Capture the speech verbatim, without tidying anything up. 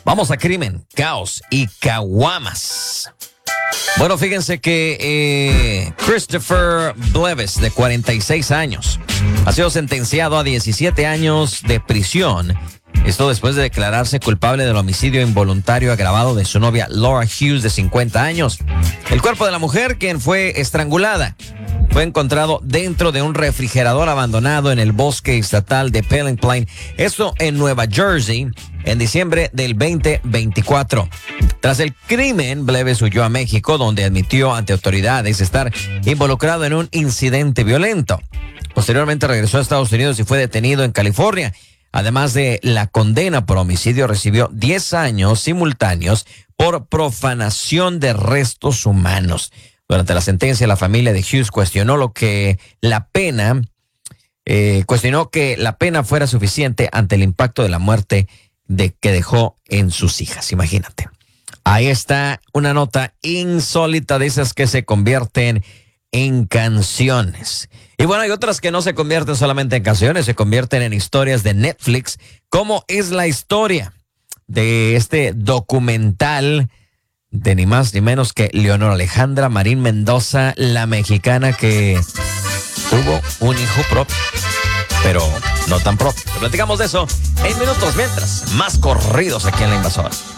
Vamos a crimen, caos y caguamas. Bueno, fíjense que eh, Christopher Bleves, de cuarenta y seis años, ha sido sentenciado a diecisiete años de prisión. Esto después de declararse culpable del homicidio involuntario agravado de su novia Laura Hughes, de cincuenta años. El cuerpo de la mujer, quien fue estrangulada, fue encontrado dentro de un refrigerador abandonado en el bosque estatal de Pelham Plain, esto en Nueva Jersey, en diciembre del veinte veinticuatro. Tras el crimen, Bleves huyó a México, donde admitió ante autoridades estar involucrado en un incidente violento. Posteriormente regresó a Estados Unidos y fue detenido en California. Además de la condena por homicidio, recibió diez años simultáneos por profanación de restos humanos. Durante la sentencia, la familia de Hughes cuestionó lo que la pena, eh, cuestionó que la pena fuera suficiente ante el impacto de la muerte de que dejó en sus hijas. Imagínate. Ahí está una nota insólita de esas que se convierten en canciones. Y bueno, hay otras que no se convierten solamente en canciones, se convierten en historias de Netflix, como es la historia de este documental de ni más ni menos que Leonor Alejandra Marín Mendoza, la mexicana que tuvo un hijo propio, pero no tan propio. Platicamos de eso en minutos, mientras más corridos aquí en La Invasora.